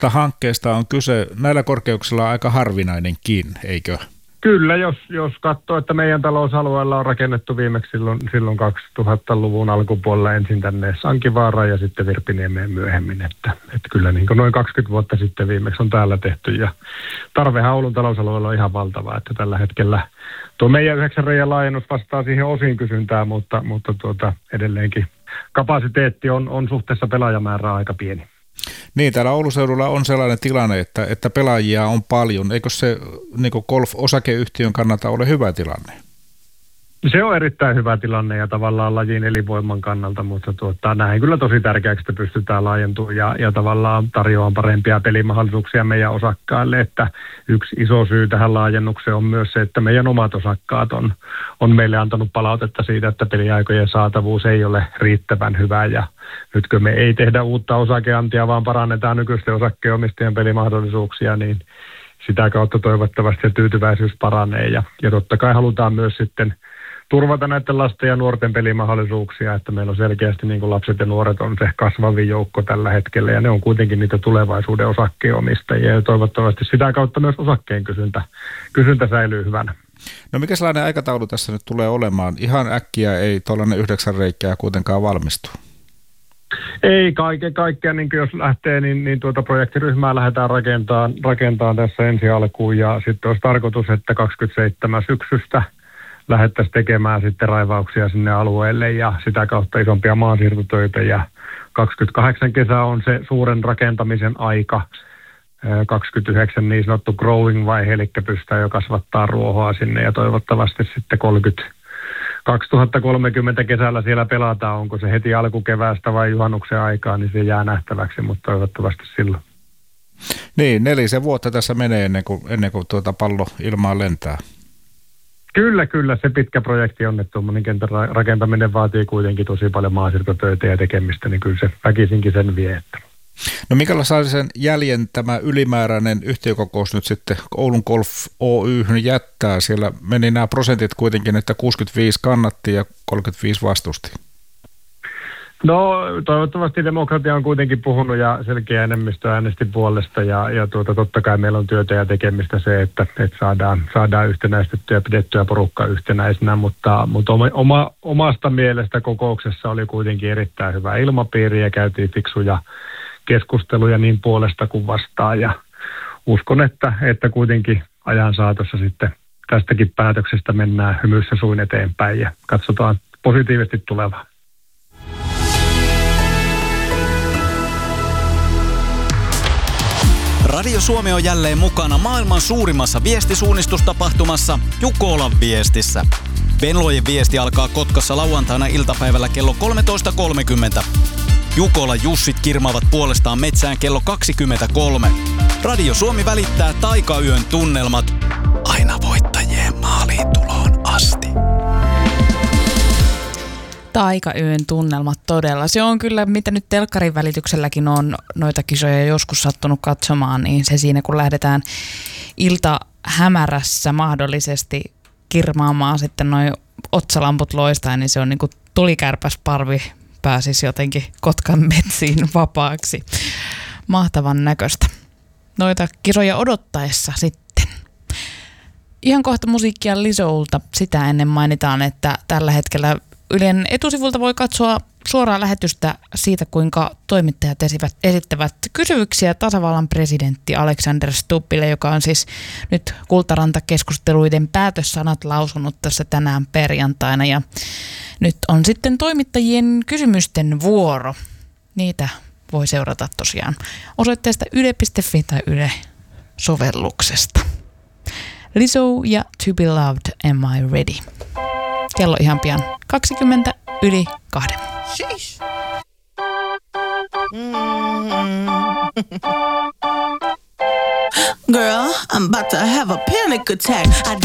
uudesta hankkeesta on kyse. Näillä korkeuksilla on aika harvinainenkin, eikö? Kyllä, jos katsoo, että meidän talousalueella on rakennettu viimeksi silloin 2000-luvun alkupuolella ensin tänne Sankivaaraan ja sitten Virpiniemeen myöhemmin. Että kyllä niin kuin noin 20 vuotta sitten viimeksi on täällä tehty ja tarvehan Oulun talousalueella on ihan valtava, että tällä hetkellä tuo meidän 9 reiän laajennus vastaa siihen osin kysyntää, mutta edelleenkin kapasiteetti on suhteessa pelaajamäärää aika pieni. Niin, täällä Oulun seudulla on sellainen tilanne, että pelaajia on paljon. Eikö se niin kuin golf-osakeyhtiön kannalta ole hyvä tilanne? Se on erittäin hyvä tilanne ja tavallaan lajin elinvoiman kannalta, mutta näin kyllä tosi tärkeäksi, että pystytään laajentumaan ja tavallaan tarjoamaan parempia pelimahdollisuuksia meidän osakkaille. Että yksi iso syy tähän laajennukseen on myös se, että meidän omat osakkaat on meille antanut palautetta siitä, että peliaikojen saatavuus ei ole riittävän hyvä ja nytkö me ei tehdä uutta osakeantia, vaan parannetaan nykyisten osakkeenomistajien pelimahdollisuuksia, niin sitä kautta toivottavasti se tyytyväisyys paranee ja totta kai halutaan myös sitten turvata näiden lasten ja nuorten pelimahdollisuuksia, että meillä on selkeästi niin kuin lapset ja nuoret on se kasvavin joukko tällä hetkellä ja ne on kuitenkin niitä tulevaisuuden osakkeenomistajia ja toivottavasti sitä kautta myös osakkeen kysyntä säilyy hyvänä. No mikä sellainen aikataulu tässä nyt tulee olemaan? Ihan äkkiä ei tuollainen 9 reikää kuitenkaan valmistu. Ei kaikkea, niin jos lähtee, niin projektiryhmää lähdetään rakentamaan tässä ensi alkuun ja sitten olisi tarkoitus, että 27 syksystä lähdettäisiin tekemään sitten raivauksia sinne alueelle ja sitä kautta isompia maansiirtotöitä ja 28 kesä on se suuren rakentamisen aika, 29 niin sanottu growing-vaihe, eli pystytään jo kasvattaa ruohoa sinne ja toivottavasti sitten 2030 kesällä siellä pelataan, onko se heti alkukeväästä vai juhannuksen aikaa, niin se jää nähtäväksi, mutta toivottavasti silloin. Niin, 4 vuotta tässä menee ennen kuin pallo ilmaan lentää. Kyllä, se pitkä projekti on, että tuommoinen kentän rakentaminen vaatii kuitenkin tosi paljon maasiirtotöitä ja tekemistä, niin kyllä se väkisinkin sen vie. No minkälaisen jäljen tämä ylimääräinen yhtiökokous nyt sitten Oulun Golf Oy:hyn jättää? Siellä meni nämä prosentit kuitenkin, että 65 kannatti ja 35 vastusti. No toivottavasti demokratia on kuitenkin puhunut ja selkeä enemmistö äänesti puolesta ja totta kai meillä on työtä ja tekemistä se, että saadaan yhtenäistettyä ja pidettyä porukkaa yhtenäisenä, mutta omasta mielestä kokouksessa oli kuitenkin erittäin hyvä ilmapiiri ja käytiin fiksuja keskusteluja niin puolesta kuin vastaan ja uskon, että kuitenkin ajan saatossa sitten tästäkin päätöksestä mennään hymyssä suin eteenpäin ja katsotaan positiivisesti tulevaa. Radio Suomi on jälleen mukana maailman suurimmassa viestisuunnistustapahtumassa Jukolan viestissä. Venlojen viesti alkaa Kotkassa lauantaina iltapäivällä kello 13.30. Jukola Jussit kirmaavat puolestaan metsään kello 23. Radio Suomi välittää taikayön tunnelmat aina voittajien maaliintuloon asti. Taikayön tunnelmat todella. Se on kyllä, mitä nyt telkkarin välitykselläkin on noita kisoja joskus sattunut katsomaan, niin se siinä kun lähdetään iltahämärässä mahdollisesti kirmaamaan sitten noi otsalamput loistaa, niin se on niin kuin tulikärpäsparvi pääsisi jotenkin Kotkan metsiin vapaaksi. Mahtavan näköistä. Noita kisoja odottaessa sitten. Ihan kohta musiikkia Lizzoulta. Sitä ennen mainitaan, että tällä hetkellä Ylen etusivulta voi katsoa suoraa lähetystä siitä, kuinka toimittajat esittävät kysymyksiä tasavallan presidentti Alexander Stubbille, joka on siis nyt Kultaranta-keskusteluiden päätössanat lausunut tässä tänään perjantaina. Ja nyt on sitten toimittajien kysymysten vuoro. Niitä voi seurata tosiaan osoitteesta yle.fi tai Yle-sovelluksesta. Lizzo ja To Be Loved, Am I Ready? Kello ihan pian 2:20. Sheesh. Girl, I'm about to have a panic attack.